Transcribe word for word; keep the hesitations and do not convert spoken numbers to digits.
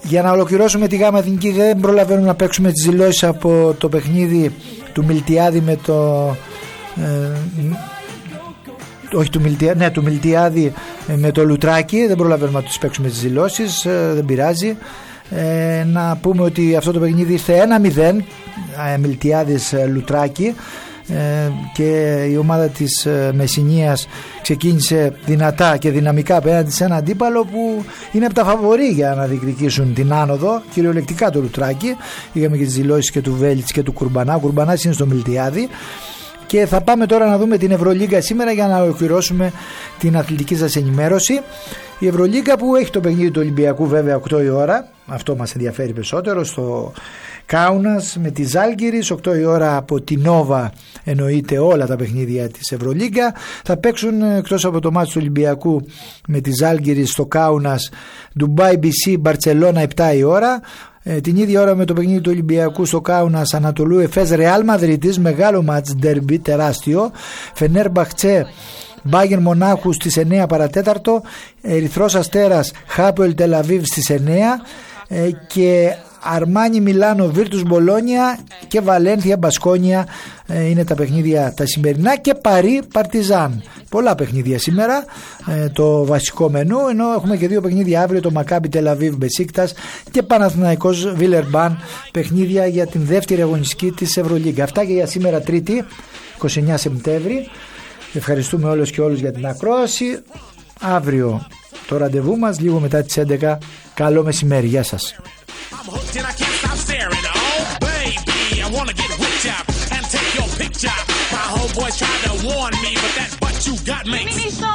Για να ολοκληρώσουμε τη Γάμα Εθνική, δεν προλαβαίνουμε να παίξουμε τις δηλώσεις από το παιχνίδι του Μιλτιάδη με το ε, όχι του Μιλτιάδη, ναι, του Μιλτιάδη με το Λουτράκι. Δεν προλαβαίνουμε να τους παίξουμε τις δηλώσεις, ε, δεν πειράζει. Ε, να πούμε ότι αυτό το παιχνίδι ήρθε ένα μηδέν, ε, Μιλτιάδης ε, Λουτράκι, ε, και η ομάδα της ε, Μεσσηνίας ξεκίνησε δυνατά και δυναμικά απέναντι σε ένα αντίπαλο που είναι από τα φαβορί για να διεκδικήσουν την άνοδο, κυριολεκτικά το Λουτράκι. Είχαμε και τις δηλώσεις και του Βέλιτς και του Κουρμπανά. Ο Κουρμπανάς είναι στο Μιλτιάδη. Και θα πάμε τώρα να δούμε την Ευρωλίγκα σήμερα για να ολοκληρώσουμε την αθλητική σας ενημέρωση. Η Ευρωλίγκα που έχει το παιχνίδι του Ολυμπιακού βέβαια οκτώ η ώρα, αυτό μας ενδιαφέρει περισσότερο, στο Κάουνας με τη Ζάλγκιρις. Οκτώ η ώρα από τη Νόβα εννοείται όλα τα παιχνίδια της Ευρωλίγκα. Θα παίξουν εκτός από το μάτι του Ολυμπιακού με τη Ζάλγκιρις στο Κάουνας, Ντουμπάι μπι σι Μπαρτσελώνα επτά η ώρα. Ε, την ίδια ώρα με το παιχνίδι του Ολυμπιακού στο Κάουνας, Ανατολού Εφές Ρεάλ Μαδρίτης, μεγάλο μάτς, ντέρμπι τεράστιο. Φενέρμπαχτσε Μπάγερν Μονάχου στις εννιά παρατέταρτο, Ερυθρός Αστέρας Χάπουελ Τελαβίβ στις εννιά, ε, και Αρμάνι Μιλάνο Βίρτους Μπολόνια και Βαλένθια Μπασκόνια ε, είναι τα παιχνίδια τα σημερινά, και Παρί Παρτιζάν. Πολλά παιχνίδια σήμερα, ε, το βασικό μενού, ενώ έχουμε και δύο παιχνίδια αύριο, το Μακάμπι Τελαβίβ Μπεσίκτας και Παναθηναϊκός Βίλερμπαν, παιχνίδια για την δεύτερη αγωνιστική της Ευρωλίγκα. Αυτά και για σήμερα, Τρίτη είκοσι εννιά Σεπτέμβρη. Ευχαριστούμε όλους και όλους για την ακρόαση. Αύριο το ραντεβού μας λίγο μετά τις έντεκα. Καλό μεσημέρι, γεια σας. I'm hooked and I can't stop staring. Oh baby, I wanna get whipped up and take your picture. My homeboys tried to warn me, but that butt you got makes